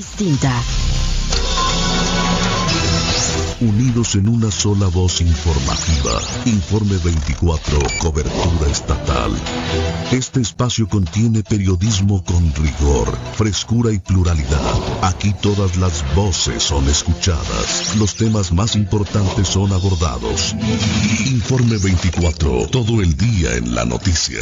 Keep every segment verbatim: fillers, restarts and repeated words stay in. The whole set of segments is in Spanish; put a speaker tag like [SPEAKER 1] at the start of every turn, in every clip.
[SPEAKER 1] distinta.
[SPEAKER 2] Unidos en una sola voz informativa. Informe veinticuatro, cobertura estatal. Este espacio contiene periodismo con rigor, frescura y pluralidad. Aquí todas las voces son escuchadas. Los temas más importantes son abordados. Informe veinticuatro, todo el día en la noticia.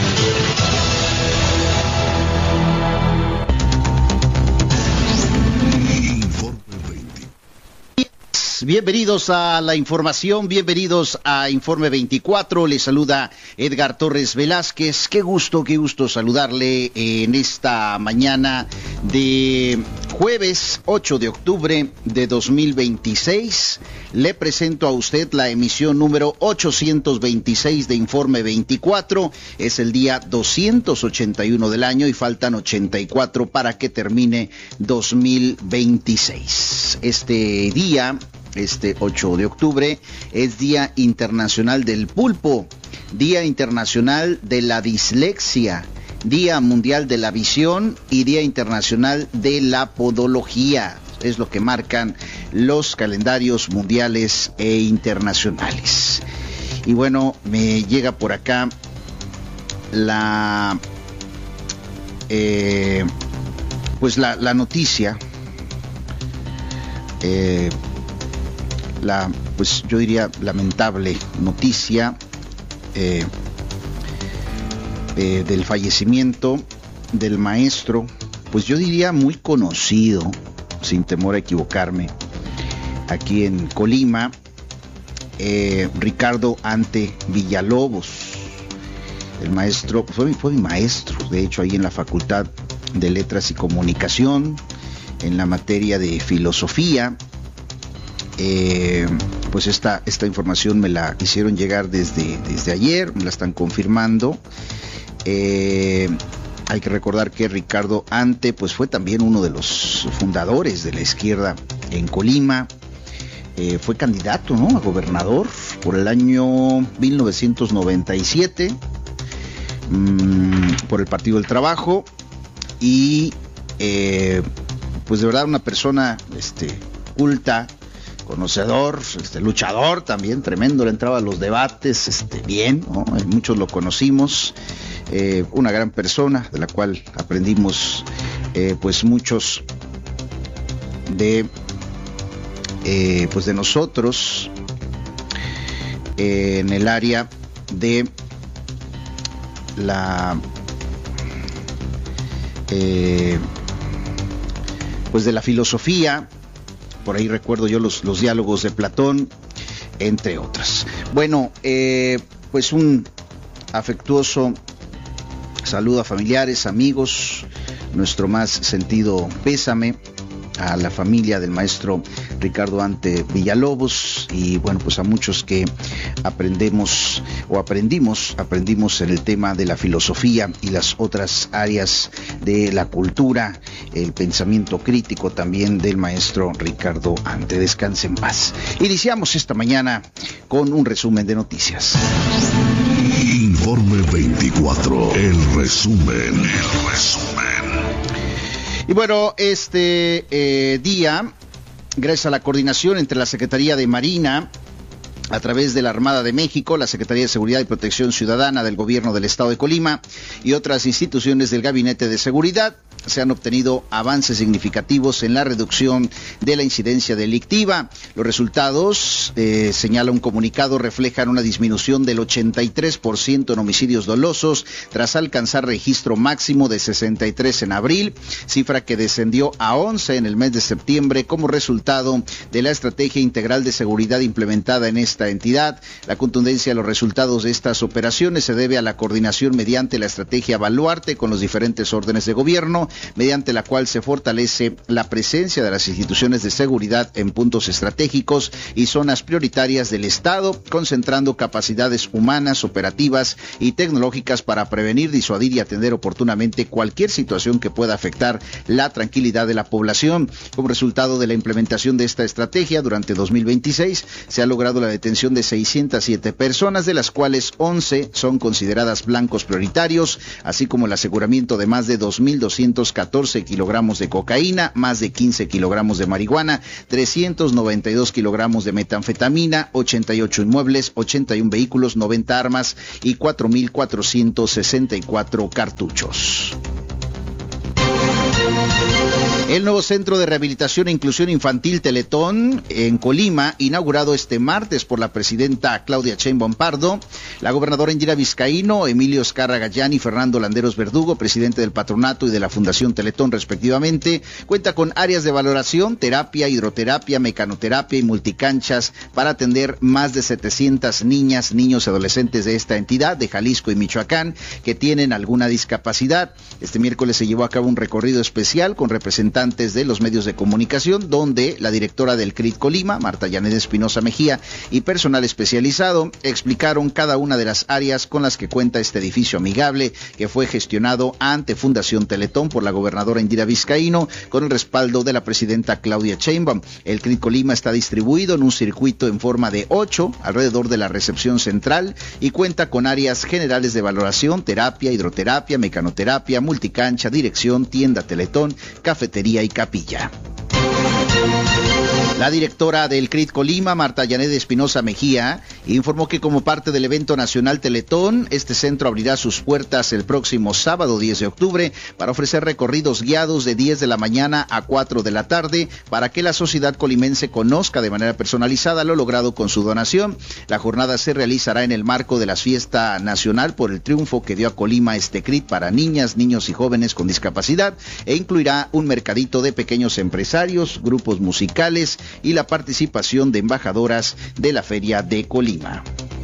[SPEAKER 3] Bienvenidos a la información, bienvenidos a Informe veinticuatro, les saluda Edgar Torres Velázquez, qué gusto, qué gusto saludarle en esta mañana de jueves ocho de octubre de dos mil veintiséis, le presento a usted la emisión número ochocientos veintiséis de Informe veinticuatro, es el día doscientos ochenta y uno del año y faltan ochenta y cuatro para que termine dos mil veintiséis. Este día... Este ocho de octubre es Día Internacional del Pulpo, Día Internacional de la Dislexia, Día Mundial de la Visión y Día Internacional de la Podología. Es lo que marcan los calendarios mundiales e internacionales. Y bueno, me llega por acá la, eh, pues la, la noticia. Eh, La, pues yo diría, lamentable noticia eh, eh, del fallecimiento del maestro, pues yo diría muy conocido, sin temor a equivocarme, aquí en Colima, eh, Ricardo Ante Villalobos. El maestro, fue, fue mi maestro, de hecho, ahí en la Facultad de Letras y Comunicación, en la materia de filosofía. Eh, pues esta, esta información me la hicieron llegar desde, desde ayer, me la están confirmando. Eh, hay que recordar que Ricardo Ante pues fue también uno de los fundadores de la izquierda en Colima. Eh, fue candidato, ¿no?, a gobernador por el año mil novecientos noventa y siete mmm, por el Partido del Trabajo y eh, pues de verdad una persona este, culta, conocedor, este, luchador también, tremendo, le entraba a los debates, este, bien, ¿no? Muchos lo conocimos, eh, una gran persona de la cual aprendimos eh, pues muchos de eh, pues de nosotros eh, en el área de la eh, pues de la filosofía. Por ahí recuerdo yo los, los diálogos de Platón, entre otras. Bueno, eh, pues un afectuoso saludo a familiares, amigos, nuestro más sentido pésame a la familia del maestro Ricardo Ante Villalobos y bueno, pues a muchos que aprendemos o aprendimos, aprendimos en el tema de la filosofía y las otras áreas de la cultura, el pensamiento crítico también del maestro Ricardo Ante. Descanse en paz. Iniciamos esta mañana con un resumen de noticias.
[SPEAKER 2] Informe veinticuatro, el resumen, el resumen.
[SPEAKER 3] Y bueno, este eh, día, gracias a la coordinación entre la Secretaría de Marina, a través de la Armada de México, la Secretaría de Seguridad y Protección Ciudadana del Gobierno del Estado de Colima y otras instituciones del Gabinete de Seguridad, se han obtenido avances significativos en la reducción de la incidencia delictiva. Los resultados, eh, señala un comunicado, reflejan una disminución del ochenta y tres por ciento en homicidios dolosos tras alcanzar registro máximo de sesenta y tres en abril, cifra que descendió a once en el mes de septiembre como resultado de la estrategia integral de seguridad implementada en esta entidad. La contundencia de los resultados de estas operaciones se debe a la coordinación mediante la estrategia Baluarte con los diferentes órdenes de gobierno, mediante la cual se fortalece la presencia de las instituciones de seguridad en puntos estratégicos y zonas prioritarias del Estado, concentrando capacidades humanas, operativas y tecnológicas para prevenir, disuadir y atender oportunamente cualquier situación que pueda afectar la tranquilidad de la población. Como resultado de la implementación de esta estrategia, durante dos mil veintiséis se ha logrado la detención de seiscientas siete personas, de las cuales once son consideradas blancos prioritarios, así como el aseguramiento de más de dos mil doscientos doscientos catorce kilogramos de cocaína, más de quince kilogramos de marihuana, trescientos noventa y dos kilogramos de metanfetamina, ochenta y ocho inmuebles, ochenta y uno vehículos, noventa armas y cuatro mil cuatrocientos sesenta y cuatro cartuchos. El nuevo Centro de Rehabilitación e Inclusión Infantil Teletón en Colima, inaugurado este martes por la presidenta Claudia Sheinbaum Pardo, la gobernadora Indira Vizcaíno, Emilio Azcarra Gallán y Fernando Landeros Verdugo, presidente del patronato y de la Fundación Teletón respectivamente, cuenta con áreas de valoración, terapia, hidroterapia, mecanoterapia y multicanchas para atender más de setecientas niñas, niños y adolescentes de esta entidad de Jalisco y Michoacán que tienen alguna discapacidad. Este miércoles se llevó a cabo un recorrido especial con representantes de los medios de comunicación, donde la directora del C R I T Colima, Marta Yanet Espinosa Mejía, y personal especializado explicaron cada una de las áreas con las que cuenta este edificio amigable que fue gestionado ante Fundación Teletón por la gobernadora Indira Vizcaíno con el respaldo de la presidenta Claudia Sheinbaum. El C R I T Colima está distribuido en un circuito en forma de ocho alrededor de la recepción central y cuenta con áreas generales de valoración, terapia, hidroterapia, mecanoterapia, multicancha, dirección, tienda Teletón, cafetería y capilla. La directora del C R I T Colima, Marta Yanet Espinosa Mejía, informó que como parte del evento nacional Teletón, este centro abrirá sus puertas el próximo sábado diez de octubre para ofrecer recorridos guiados de diez de la mañana a cuatro de la tarde para que la sociedad colimense conozca de manera personalizada lo logrado con su donación. La jornada se realizará en el marco de la fiesta nacional por el triunfo que dio a Colima este C R I T para niñas, niños y jóvenes con discapacidad e incluirá un mercadito de pequeños empresarios, grupos musicales y la participación de embajadoras de la Feria de Colima.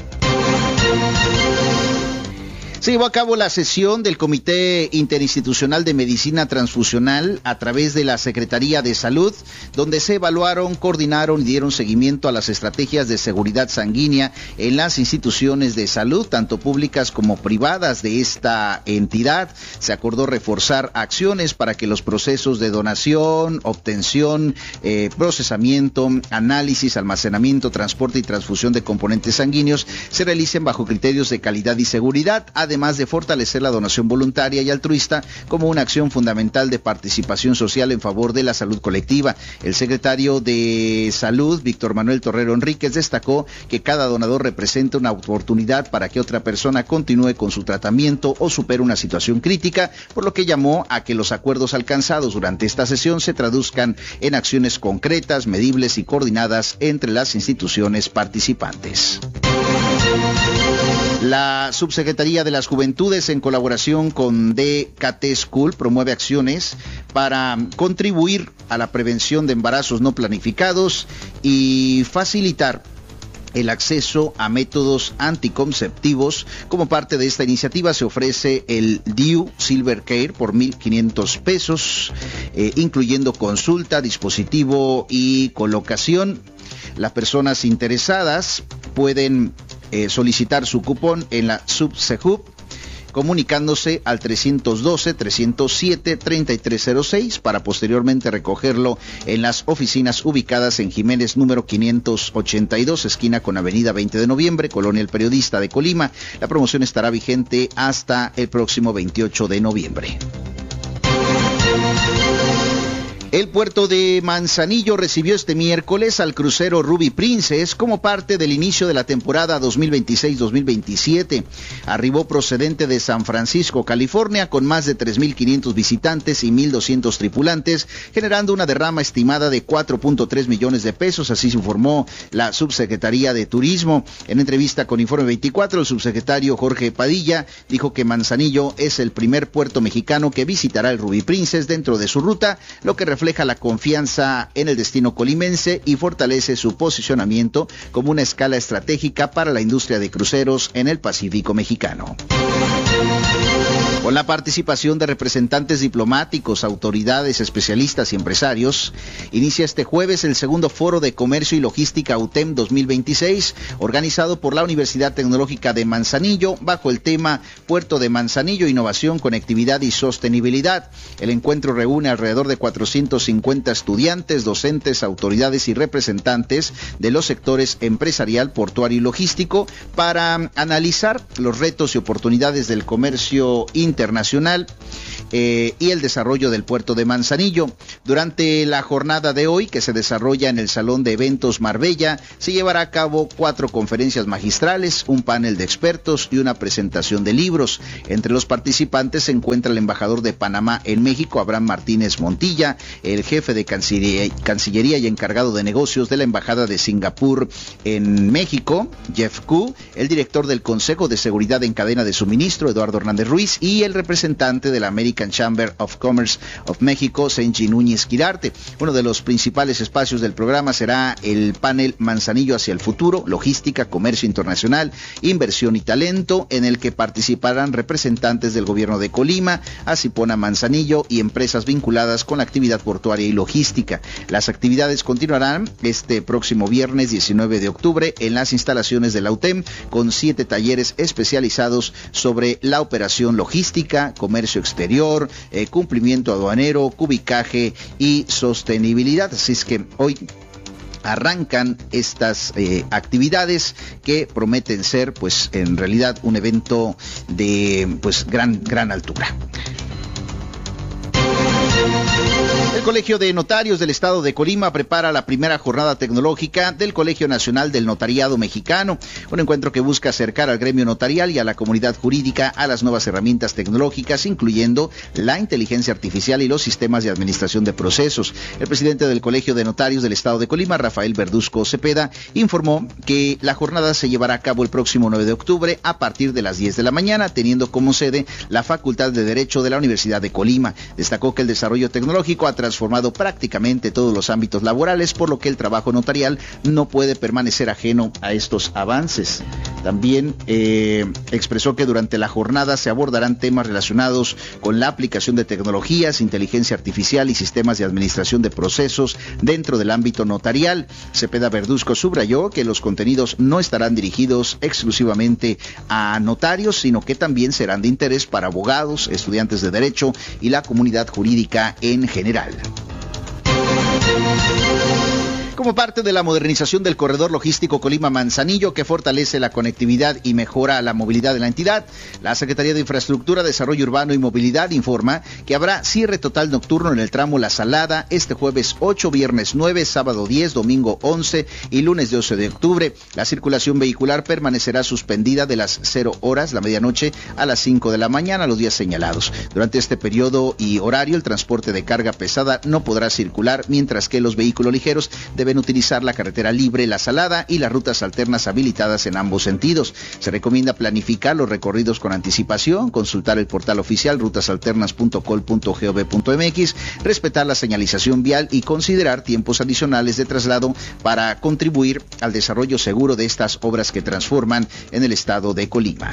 [SPEAKER 3] Se llevó a cabo la sesión del Comité Interinstitucional de Medicina Transfusional a través de la Secretaría de Salud, donde se evaluaron, coordinaron y dieron seguimiento a las estrategias de seguridad sanguínea en las instituciones de salud, tanto públicas como privadas de esta entidad. Se acordó reforzar acciones para que los procesos de donación, obtención, eh, procesamiento, análisis, almacenamiento, transporte y transfusión de componentes sanguíneos se realicen bajo criterios de calidad y seguridad, además de fortalecer la donación voluntaria y altruista como una acción fundamental de participación social en favor de la salud colectiva. El secretario de Salud, Víctor Manuel Torrero Enríquez, destacó que cada donador representa una oportunidad para que otra persona continúe con su tratamiento o supere una situación crítica, por lo que llamó a que los acuerdos alcanzados durante esta sesión se traduzcan en acciones concretas, medibles y coordinadas entre las instituciones participantes. La Subsecretaría de las Juventudes, en colaboración con D K T School, promueve acciones para contribuir a la prevención de embarazos no planificados y facilitar el acceso a métodos anticonceptivos. Como parte de esta iniciativa se ofrece el D I U Silver Care por mil quinientos pesos, eh, incluyendo consulta, dispositivo y colocación. Las personas interesadas pueden eh, solicitar su cupón en la Subsehub comunicándose al trescientos doce, trescientos siete, treinta y tres cero seis para posteriormente recogerlo en las oficinas ubicadas en Jiménez número quinientos ochenta y dos, esquina con Avenida veinte de noviembre, Colonia El Periodista de Colima. La promoción estará vigente hasta el próximo veintiocho de noviembre. El puerto de Manzanillo recibió este miércoles al crucero Ruby Princess como parte del inicio de la temporada dos mil veintiséis dos mil veintisiete. Arribó procedente de San Francisco, California, con más de tres mil quinientos visitantes y mil doscientos tripulantes, generando una derrama estimada de cuatro punto tres millones de pesos, así se informó la Subsecretaría de Turismo. En entrevista con Informe veinticuatro, el subsecretario Jorge Padilla dijo que Manzanillo es el primer puerto mexicano que visitará el Ruby Princess dentro de su ruta, lo que refleja refleja la confianza en el destino colimense y fortalece su posicionamiento como una escala estratégica para la industria de cruceros en el Pacífico mexicano. Con la participación de representantes diplomáticos, autoridades, especialistas y empresarios, inicia este jueves el segundo Foro de Comercio y Logística U T E M dos mil veintiséis, organizado por la Universidad Tecnológica de Manzanillo, bajo el tema Puerto de Manzanillo, Innovación, Conectividad y Sostenibilidad. El encuentro reúne alrededor de cuatrocientos cincuenta estudiantes, docentes, autoridades y representantes de los sectores empresarial, portuario y logístico para analizar los retos y oportunidades del comercio internacional internacional eh, y el desarrollo del puerto de Manzanillo. Durante la jornada de hoy, que se desarrolla en el Salón de Eventos Marbella, se llevará a cabo cuatro conferencias magistrales, un panel de expertos y una presentación de libros. Entre los participantes se encuentra el embajador de Panamá en México, Abraham Martínez Montilla, el jefe de Cancillería, Cancillería y encargado de negocios de la Embajada de Singapur en México, Jeff Koo, el director del Consejo de Seguridad en Cadena de Suministro, Eduardo Hernández Ruiz, y el representante de la American Chamber of Commerce of México, Senji Núñez Quirarte. Uno de los principales espacios del programa será el panel Manzanillo hacia el futuro, logística, comercio internacional, inversión y talento, en el que participarán representantes del gobierno de Colima, Asipona Manzanillo y empresas vinculadas con la actividad portuaria y logística. Las actividades continuarán este próximo viernes diecinueve de octubre en las instalaciones de la U T E M con siete talleres especializados sobre la operación logística, comercio exterior, eh, cumplimiento aduanero, cubicaje y sostenibilidad. Así es que hoy arrancan estas eh, actividades que prometen ser, pues, en realidad un evento de, pues, gran, gran altura. El Colegio de Notarios del Estado de Colima prepara la primera jornada tecnológica del Colegio Nacional del Notariado Mexicano, un encuentro que busca acercar al gremio notarial y a la comunidad jurídica a las nuevas herramientas tecnológicas, incluyendo la inteligencia artificial y los sistemas de administración de procesos. El presidente del Colegio de Notarios del Estado de Colima, Rafael Verduzco Cepeda, informó que la jornada se llevará a cabo el próximo nueve de octubre a partir de las diez de la mañana, teniendo como sede la Facultad de Derecho de la Universidad de Colima. Destacó que el desarrollo tecnológico ha transformado prácticamente todos los ámbitos laborales, por lo que el trabajo notarial no puede permanecer ajeno a estos avances. También eh, expresó que durante la jornada se abordarán temas relacionados con la aplicación de tecnologías, inteligencia artificial y sistemas de administración de procesos dentro del ámbito notarial. Cepeda Verduzco subrayó que los contenidos no estarán dirigidos exclusivamente a notarios, sino que también serán de interés para abogados, estudiantes de derecho y la comunidad jurídica en general. Como parte de la modernización del corredor logístico Colima-Manzanillo, que fortalece la conectividad y mejora la movilidad de la entidad, la Secretaría de Infraestructura, Desarrollo Urbano y Movilidad informa que habrá cierre total nocturno en el tramo La Salada este jueves ocho, viernes nueve, sábado diez, domingo once y lunes doce de octubre. La circulación vehicular permanecerá suspendida de las cero horas, la medianoche, a las cinco de la mañana, los días señalados. Durante este periodo y horario, el transporte de carga pesada no podrá circular, mientras que los vehículos ligeros deben utilizar la carretera libre La Salada y las rutas alternas habilitadas en ambos sentidos. Se recomienda planificar los recorridos con anticipación, consultar el portal oficial rutasalternas punto col punto gov punto mx, respetar la señalización vial y considerar tiempos adicionales de traslado para contribuir al desarrollo seguro de estas obras que transforman en el estado de Colima.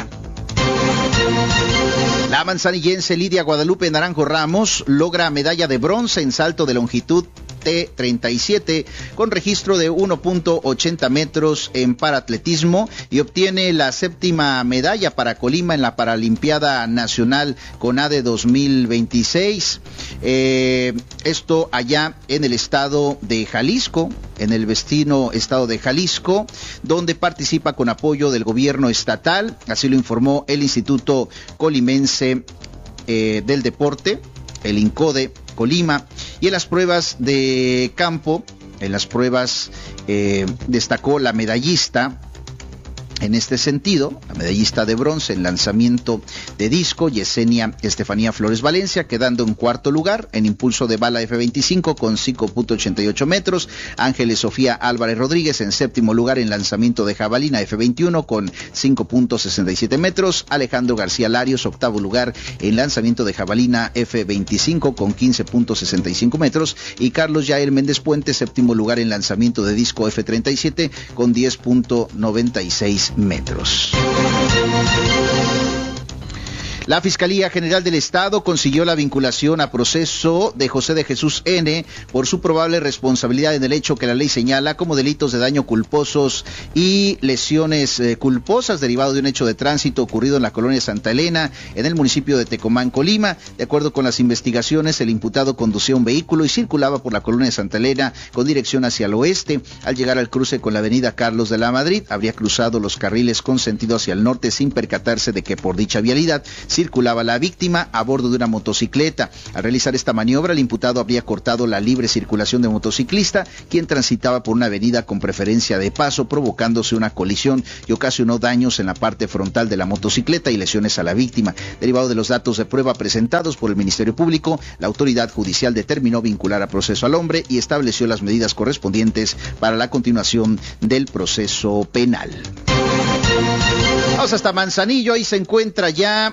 [SPEAKER 3] La manzanillense Lidia Guadalupe Naranjo Ramos logra medalla de bronce en salto de longitud T treinta y siete con registro de uno punto ochenta metros en paraatletismo y obtiene la séptima medalla para Colima en la Paralimpiada Nacional CONADE dos mil veintiséis. Eh, esto allá en el estado de Jalisco, en el vecino estado de Jalisco, donde participa con apoyo del gobierno estatal, así lo informó el Instituto Colimense eh, del Deporte, el INCODE Colima. Y en las pruebas de campo, en las pruebas eh, destacó la medallista. En este sentido, la medallista de bronce en lanzamiento de disco, Yesenia Estefanía Flores Valencia, quedando en cuarto lugar en impulso de bala F veinticinco con cinco punto ochenta y ocho metros. Ángeles Sofía Álvarez Rodríguez en séptimo lugar en lanzamiento de jabalina F veintiuno con cinco punto sesenta y siete metros. Alejandro García Larios, octavo lugar en lanzamiento de jabalina F veinticinco con quince punto sesenta y cinco metros. Y Carlos Yael Méndez Puente, séptimo lugar en lanzamiento de disco F treinta y siete con diez punto noventa y seis metros. La Fiscalía General del Estado consiguió la vinculación a proceso de José de Jesús N. por su probable responsabilidad en el hecho que la ley señala como delitos de daño culposos y lesiones eh, culposas derivado de un hecho de tránsito ocurrido en la colonia Santa Elena, en el municipio de Tecomán, Colima. De acuerdo con las investigaciones, el imputado conducía un vehículo y circulaba por la colonia Santa Elena con dirección hacia el oeste. Al llegar al cruce con la avenida Carlos de la Madrid, habría cruzado los carriles con sentido hacia el norte sin percatarse de que por dicha vialidad circulaba la víctima a bordo de una motocicleta. Al realizar esta maniobra, el imputado habría cortado la libre circulación de motociclista, quien transitaba por una avenida con preferencia de paso, provocándose una colisión y ocasionó daños en la parte frontal de la motocicleta y lesiones a la víctima. Derivado de los datos de prueba presentados por el Ministerio Público, la autoridad judicial determinó vincular a proceso al hombre y estableció las medidas correspondientes para la continuación del proceso penal. Vamos hasta Manzanillo, ahí se encuentra ya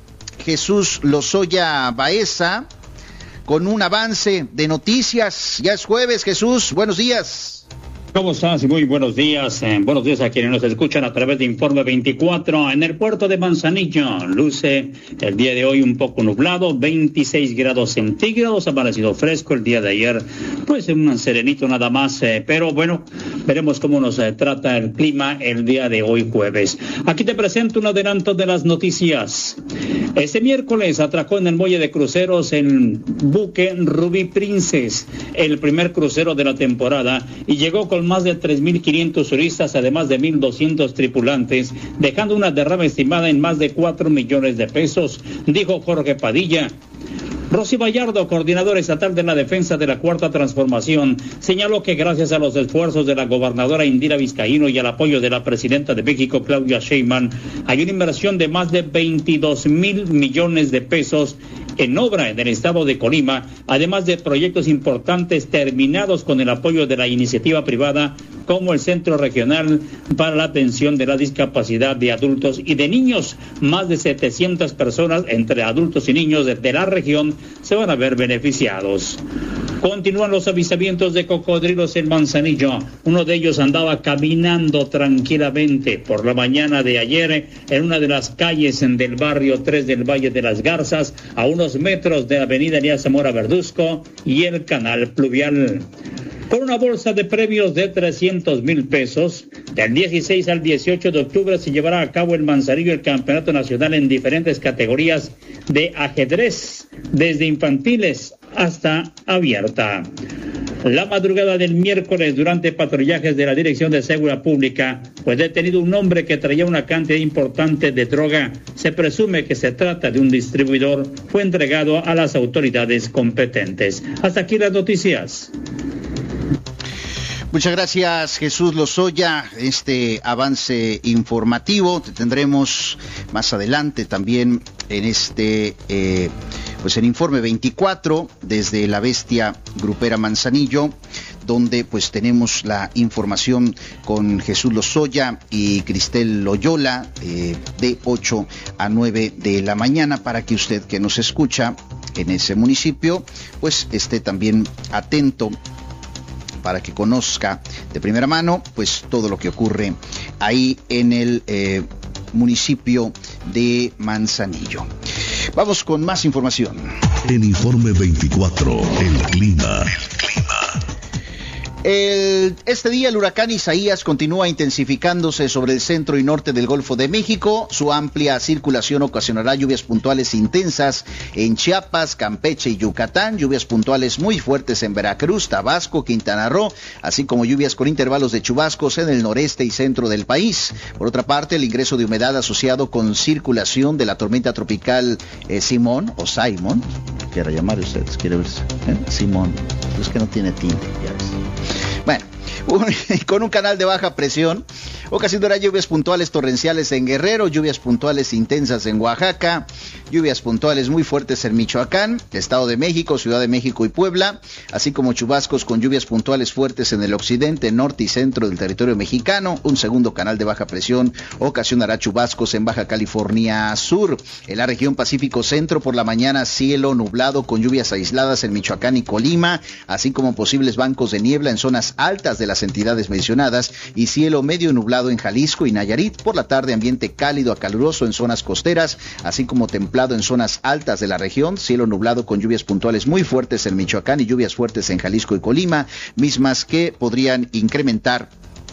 [SPEAKER 3] Jesús Lozoya Baeza con un avance de noticias. Ya es jueves, Jesús, buenos días.
[SPEAKER 1] ¿Cómo estás? Muy buenos días. Eh, buenos días a quienes nos escuchan a través de Informe veinticuatro. En el puerto de Manzanillo luce el día de hoy un poco nublado, veintiséis grados centígrados, ha amanecido fresco el día de ayer, pues un serenito nada más, eh, pero bueno, veremos cómo nos eh, trata el clima el día de hoy jueves. Aquí te presento un adelanto de las noticias. Este miércoles atracó en el muelle de cruceros el buque Ruby Princess, el primer crucero de la temporada, y llegó con más de tres mil quinientos turistas, además de mil doscientos tripulantes, dejando una derrama estimada en más de cuatro millones de pesos, dijo Jorge Padilla. Rosy Vallardo, coordinadora estatal de la defensa de la Cuarta Transformación, señaló que gracias a los esfuerzos de la gobernadora Indira Vizcaíno y al apoyo de la presidenta de México, Claudia Sheinbaum, hay una inversión de más de veintidós mil millones de pesos en obra en el estado de Colima, además de proyectos importantes terminados con el apoyo de la iniciativa privada, como el Centro Regional para la Atención de la Discapacidad de Adultos y de Niños. Más de setecientas personas, entre adultos y niños de, de la región, se van a ver beneficiados. Continúan los avistamientos de cocodrilos en Manzanillo. Uno de ellos andaba caminando tranquilamente por la mañana de ayer en una de las calles del barrio tres del Valle de las Garzas, a unos metros de la avenida Elías Zamora Verduzco y el canal pluvial. Con una bolsa de premios de trescientos mil pesos, del dieciséis al dieciocho de octubre se llevará a cabo en Manzanillo el campeonato nacional en diferentes categorías de ajedrez, desde infantiles hasta abierta. La madrugada del miércoles, durante patrullajes de la Dirección de Seguridad Pública, fue detenido un hombre que traía una cantidad importante de droga. Se presume que se trata de un distribuidor. Fue entregado a las autoridades competentes. Hasta aquí las noticias.
[SPEAKER 3] Muchas gracias, Jesús Lozoya. Este avance informativo te tendremos más adelante también en este eh, pues en Informe veinticuatro desde la bestia grupera Manzanillo, donde pues tenemos la información con Jesús Lozoya y Cristel Loyola eh, de ocho a nueve de la mañana, para que usted que nos escucha en ese municipio pues esté también atento, para que conozca de primera mano pues todo lo que ocurre ahí en el eh, municipio de Manzanillo. Vamos con más información.
[SPEAKER 2] En Informe veinticuatro, el clima. El clima.
[SPEAKER 3] El, este día el huracán Isaías continúa intensificándose sobre el centro y norte del Golfo de México. Su amplia circulación ocasionará lluvias puntuales intensas en Chiapas, Campeche y Yucatán, lluvias puntuales muy fuertes en Veracruz, Tabasco, Quintana Roo, así como lluvias con intervalos de chubascos en el noreste y centro del país. Por otra parte, el ingreso de humedad asociado con circulación de la tormenta tropical eh, Simón o Simon, quiera llamar usted, quiere verse, ¿eh? Simón, es que no tiene tinte, ya ves. Bueno, con un canal de baja presión, ocasionará lluvias puntuales torrenciales en Guerrero, lluvias puntuales intensas en Oaxaca, lluvias puntuales muy fuertes en Michoacán, Estado de México, Ciudad de México y Puebla, así como chubascos con lluvias puntuales fuertes en el occidente, norte y centro del territorio mexicano. Un segundo canal de baja presión ocasionará chubascos en Baja California Sur. En la región Pacífico Centro, por la mañana, cielo nublado con lluvias aisladas en Michoacán y Colima, así como posibles bancos de niebla en zonas altas de las entidades mencionadas, y cielo medio nublado en Jalisco y Nayarit. Por la tarde, ambiente cálido a caluroso en zonas costeras, así como templado en zonas altas de la región, cielo nublado con lluvias puntuales muy fuertes en Michoacán y lluvias fuertes en Jalisco y Colima, mismas que podrían incrementar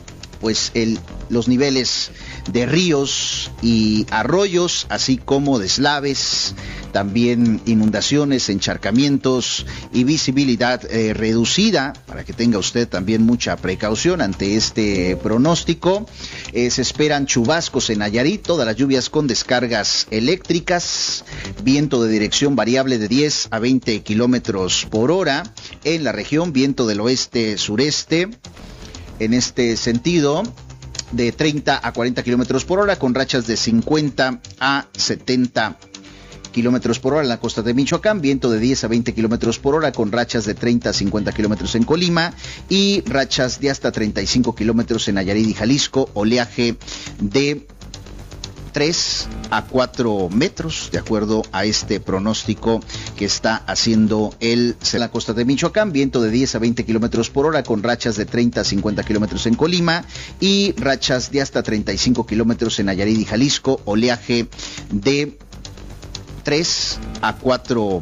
[SPEAKER 3] pues el, los niveles de ríos y arroyos, así como deslaves, también inundaciones, encharcamientos y visibilidad eh, reducida, para que tenga usted también mucha precaución ante este pronóstico. Eh, se esperan chubascos en Nayarit, todas las lluvias con descargas eléctricas, viento de dirección variable de diez a veinte kilómetros por hora en la región, viento del oeste-sureste, en este sentido, de treinta a cuarenta kilómetros por hora, con rachas de cincuenta a setenta kilómetros por hora en la costa de Michoacán, viento de diez a veinte kilómetros por hora, con rachas de treinta a cincuenta kilómetros en Colima y rachas de hasta treinta y cinco kilómetros en Nayarit y Jalisco, oleaje de tres a cuatro metros, de acuerdo a este pronóstico que está haciendo el en la costa de Michoacán, viento de diez a veinte kilómetros por hora, con rachas de treinta a cincuenta kilómetros en Colima y rachas de hasta treinta y cinco kilómetros en Nayarit y Jalisco, oleaje de tres a cuatro